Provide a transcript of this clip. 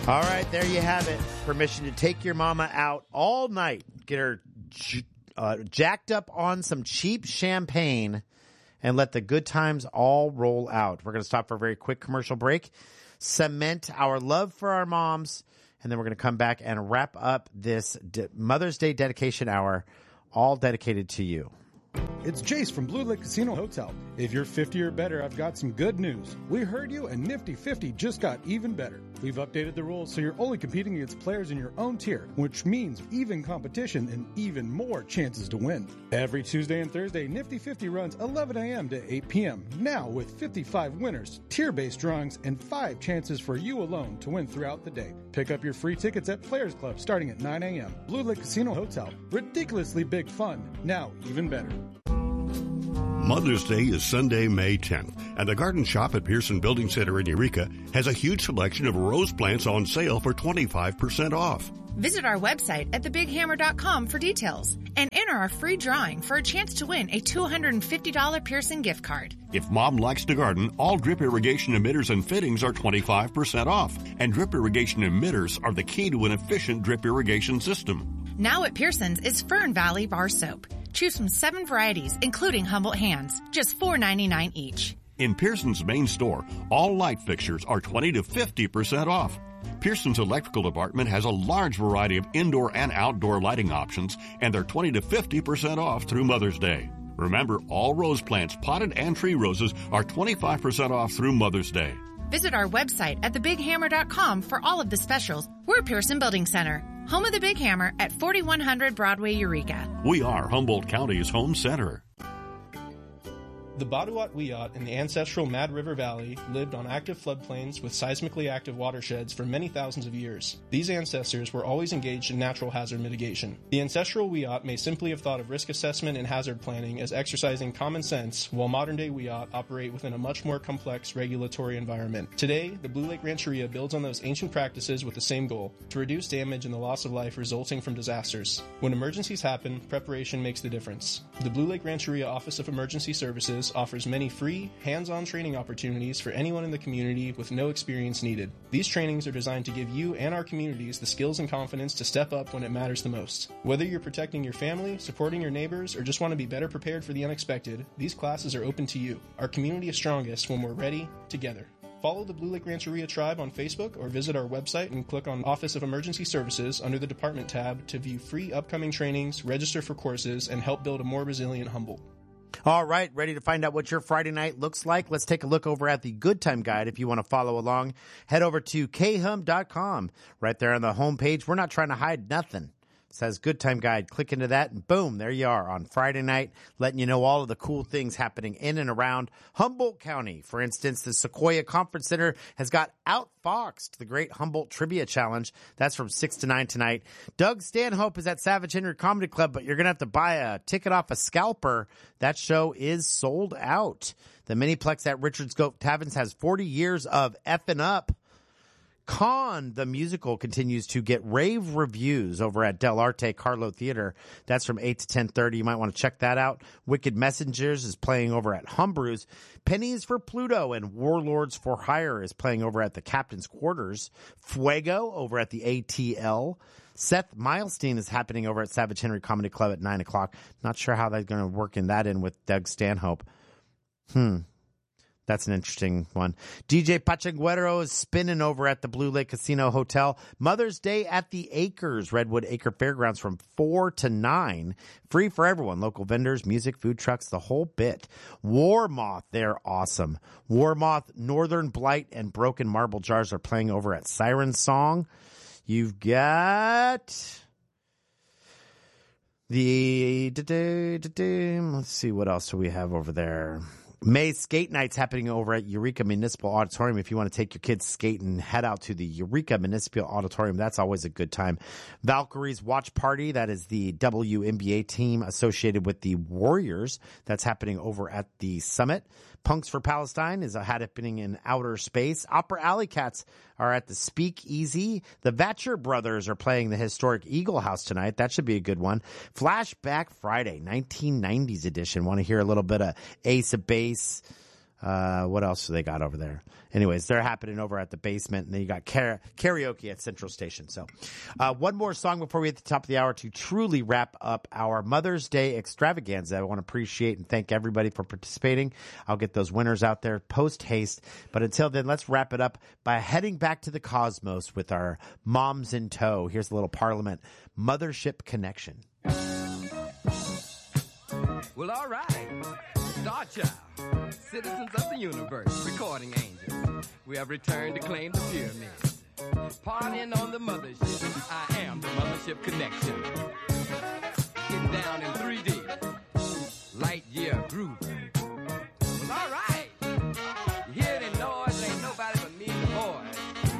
All right, there you have it. Permission to take your mama out all night. Get her jacked up on some cheap champagne and let the good times all roll out. We're going to stop for a very quick commercial break, cement our love for our moms, and then we're going to come back and wrap up this Mother's Day dedication hour, all dedicated to you. It's Jace from Blue Lake Casino Hotel. If you're 50 or better, I've got some good news. We heard you, and Nifty 50 just got even better. We've updated the rules so you're only competing against players in your own tier, which means even competition and even more chances to win. Every Tuesday and Thursday, Nifty 50 runs 11 a.m. to 8 p.m. Now with 55 winners, tier-based drawings, and 5 chances for you alone to win throughout the day. Pick up your free tickets at Players Club starting at 9 a.m. Blue Lake Casino Hotel. Ridiculously big fun. Now even better. Mother's Day is Sunday, May 10th, and the Garden Shop at Pearson Building Center in Eureka has a huge selection of rose plants on sale for 25% off. Visit our website at thebighammer.com for details and enter our free drawing for a chance to win a $250 Pearson gift card. If Mom likes to garden, all drip irrigation emitters and fittings are 25% off, and drip irrigation emitters are the key to an efficient drip irrigation system. Now at Pearson's is Fern Valley Bar Soap. Choose from 7 varieties, including Humboldt Hands, just $4.99 each. In Pearson's main store, all light fixtures are 20 to 50% off. Pearson's electrical department has a large variety of indoor and outdoor lighting options, and they're 20 to 50% off through Mother's Day. Remember, all rose plants, potted and tree roses, are 25% off through Mother's Day. Visit our website at thebighammer.com for all of the specials. We're Pearson Building Center, home of the Big Hammer at 4100 Broadway, Eureka. We are Humboldt County's home center. The Baduat Wiyot in the ancestral Mad River Valley lived on active floodplains with seismically active watersheds for many thousands of years. These ancestors were always engaged in natural hazard mitigation. The ancestral Wiyot may simply have thought of risk assessment and hazard planning as exercising common sense, while modern-day Wiyot operate within a much more complex regulatory environment. Today, the Blue Lake Rancheria builds on those ancient practices with the same goal, to reduce damage and the loss of life resulting from disasters. When emergencies happen, preparation makes the difference. The Blue Lake Rancheria Office of Emergency Services offers many free, hands-on training opportunities for anyone in the community with no experience needed. These trainings are designed to give you and our communities the skills and confidence to step up when it matters the most. Whether you're protecting your family, supporting your neighbors, or just want to be better prepared for the unexpected, these classes are open to you. Our community is strongest when we're ready, together. Follow the Blue Lake Rancheria Tribe on Facebook or visit our website and click on Office of Emergency Services under the Department tab to view free upcoming trainings, register for courses, and help build a more resilient Humboldt. All right, ready to find out what your Friday night looks like? Let's take a look over at the Good Time Guide. If you want to follow along, head over to khum.com. Right there on the homepage, we're not trying to hide nothing. It says Good Time Guide. Click into that, and boom, there you are on Friday night, letting you know all of the cool things happening in and around Humboldt County. For instance, the Sequoia Conference Center has got outfoxed the Great Humboldt Trivia Challenge. That's from 6 to 9 tonight. Doug Stanhope is at Savage Henry Comedy Club, but you're going to have to buy a ticket off a scalper. That show is sold out. The Miniplex at Richard's Goat Taverns has 40 years of effing up. Con, the musical, continues to get rave reviews over at Del Arte Carlo Theater. That's from 8 to 10:30. You might want to check that out. Wicked Messengers is playing over at Humbrew's. Pennies for Pluto and Warlords for Hire is playing over at the Captain's Quarters. Fuego over at the ATL. Seth Milestein is happening over at Savage Henry Comedy Club at 9 o'clock. Not sure how they're going to work that in with Doug Stanhope. That's an interesting one. DJ Pachanguero is spinning over at the Blue Lake Casino Hotel. Mother's Day at the Acres, Redwood Acre Fairgrounds from 4 to 9. Free for everyone. Local vendors, music, food trucks, the whole bit. War Moth, they're awesome. War Moth, Northern Blight, and Broken Marble Jars are playing over at Siren Song. You've got the... Let's see, what else do we have over there? May Skate Night's happening over at Eureka Municipal Auditorium. If you want to take your kids skating, head out to the Eureka Municipal Auditorium. That's always a good time. Valkyrie's Watch Party, that is the WNBA team associated with the Warriors. That's happening over at the Summit. Punks for Palestine is happening in outer space. Opera Alley Cats are at the Speak Easy. The Vatcher Brothers are playing the historic Eagle House tonight. That should be a good one. Flashback Friday, 1990s edition. Want to hear a little bit of Ace of Base, What else do they got over there? Anyways, they're happening over at the basement, and then you got karaoke at Central Station. So one more song before we hit the top of the hour to truly wrap up our Mother's Day extravaganza. I want to appreciate and thank everybody for participating. I'll get those winners out there post haste. But until then, let's wrap it up by heading back to the cosmos with our moms in tow. Here's a little Parliament Mothership Connection. Well, all right. Star Child, citizens of the universe, recording angels. We have returned to claim the pyramids. Partying on the mothership. I am the Mothership Connection.